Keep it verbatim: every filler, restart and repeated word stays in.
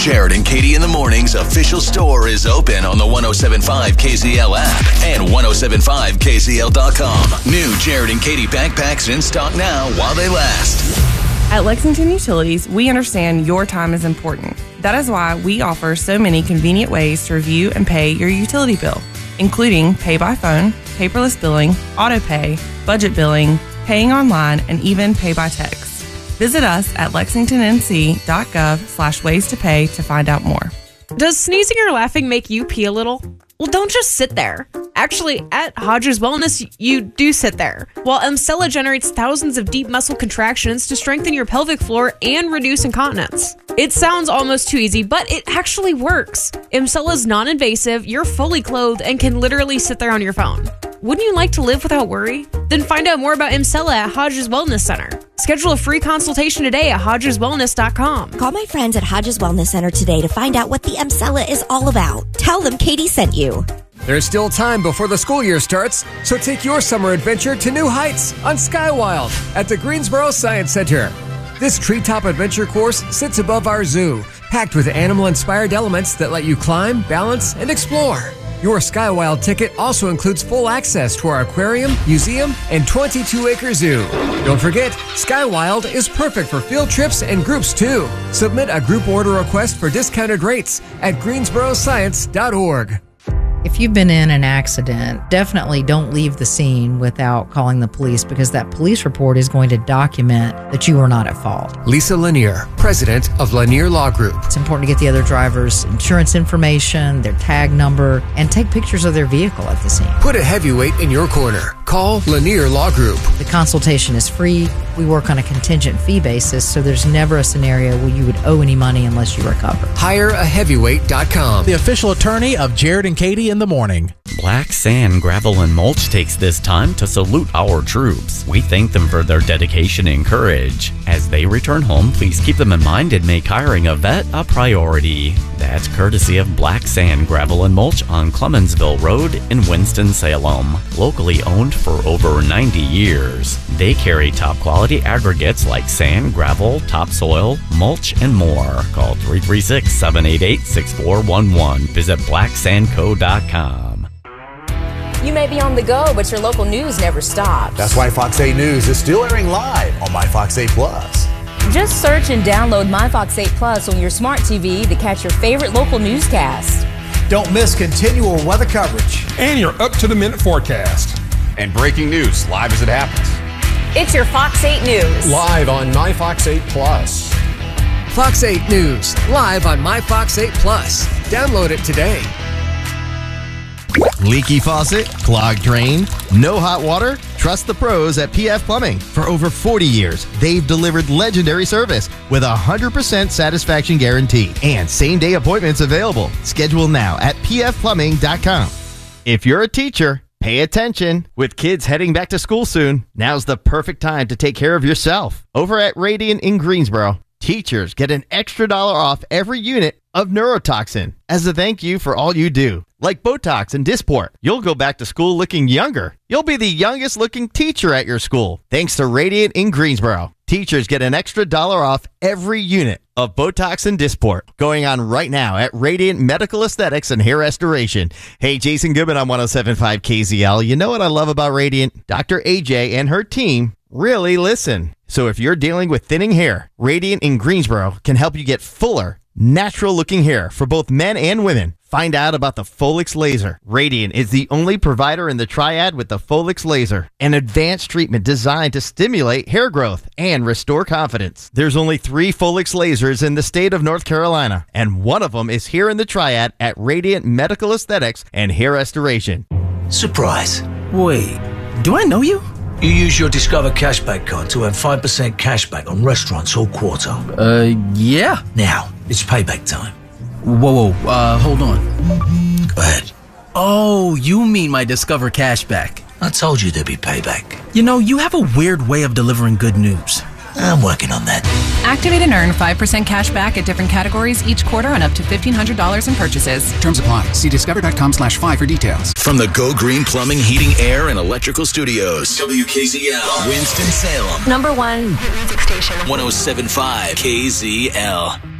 Jared and Katie in the Morning's official store is open on the one oh seven point five K Z L app and ten seventy-five K Z L dot com. New Jared and Katie backpacks in stock now while they last. At Lexington Utilities, we understand your time is important. That is why we offer so many convenient ways to review and pay your utility bill, including pay by phone, paperless billing, auto pay, budget billing, paying online, and even pay by text. Visit us at lexingtonnc.gov slash ways to pay to find out more. Does sneezing or laughing make you pee a little? Well, don't just sit there. Actually, at Hodges Wellness, you do sit there. While Emsella generates thousands of deep muscle contractions to strengthen your pelvic floor and reduce incontinence. It sounds almost too easy, but it actually works. Emsella's non-invasive, you're fully clothed, and can literally sit there on your phone. Wouldn't you like to live without worry? Then find out more about Emsella at Hodges Wellness Center. Schedule a free consultation today at hodges wellness dot com. Call my friends at Hodges Wellness Center today to find out what the Emsella is all about. Tell them Katie sent you. There's still time before the school year starts, so take your summer adventure to new heights on Skywild at the Greensboro Science Center. This treetop adventure course sits above our zoo, packed with animal-inspired elements that let you climb, balance, and explore. Your Skywild ticket also includes full access to our aquarium, museum, and twenty-two acre zoo. Don't forget, Skywild is perfect for field trips and groups too. Submit a group order request for discounted rates at greensboro science dot org. If you've been in an accident, definitely don't leave the scene without calling the police, because that police report is going to document that you were not at fault. Lisa Lanier, president of Lanier Law Group. It's important to get the other driver's insurance information, their tag number, and take pictures of their vehicle at the scene. Put a heavyweight in your corner. Call Lanier Law Group. The consultation is free. We work on a contingent fee basis, so there's never a scenario where you would owe any money unless you recover. hire a heavyweight dot com. The official attorney of Jared and Katie in the Morning. Black Sand, Gravel, and Mulch takes this time to salute our troops. We thank them for their dedication and courage. As they return home, please keep them in mind and make hiring a vet a priority. That's courtesy of Black Sand, Gravel, and Mulch on Clemensville Road in Winston-Salem. Locally owned for over ninety years. They carry top quality aggregates like sand, gravel, topsoil, mulch, and more. Call three three six, seven eight eight, six four one one. Visit black sand co dot com. You may be on the go, but your local news never stops. That's why Fox eight News is still airing live on My Fox eight Plus. Just search and download My Fox eight Plus on your smart T V to catch your favorite local newscast. Don't miss continual weather coverage. And your up-to-the-minute forecast. And breaking news live as it happens. It's your Fox eight News. Live on My Fox eight Plus. Fox eight News, live on My Fox eight Plus. Download it today. Leaky faucet? Clogged drain? No hot water? Trust the pros at P F Plumbing. For over forty years, they've delivered legendary service with a one hundred percent satisfaction guarantee and same-day appointments available. Schedule now at p f plumbing dot com. If you're a teacher, pay attention. With kids heading back to school soon, now's the perfect time to take care of yourself. Over at Radiant in Greensboro, teachers get an extra dollar off every unit of neurotoxin as a thank you for all you do. Like Botox and Dysport, you'll go back to school looking younger. You'll be the youngest looking teacher at your school. Thanks to Radiant in Greensboro, teachers get an extra dollar off every unit of Botox and Dysport. Going on right now at Radiant Medical Aesthetics and Hair Restoration. Hey, Jason Goodman on one oh seven point five K Z L. You know what I love about Radiant? Doctor A J and her team really listen. So if you're dealing with thinning hair, Radiant in Greensboro can help you get fuller, natural-looking hair for both men and women. Find out about the Folix Laser. Radiant is the only provider in the triad with the Folix Laser, an advanced treatment designed to stimulate hair growth and restore confidence. There's only three Folix Lasers in the state of North Carolina, and one of them is here in the triad at Radiant Medical Aesthetics and Hair Restoration. Surprise. Wait, do I know you? You use your Discover Cashback card to earn five percent cashback on restaurants all quarter. Uh, yeah. Now, it's payback time. Whoa, whoa, uh, hold on. Go ahead. Oh, you mean my Discover Cashback. I told you there'd be payback. You know, you have a weird way of delivering good news. I'm working on that. Activate and earn five percent cash back at different categories each quarter on up to fifteen hundred dollars in purchases. Terms apply. See discover.com slash five for details. From the Go Green Plumbing, Heating, Air, and Electrical Studios, W K Z L, Winston-Salem. Number one music station. one oh seven point five K Z L.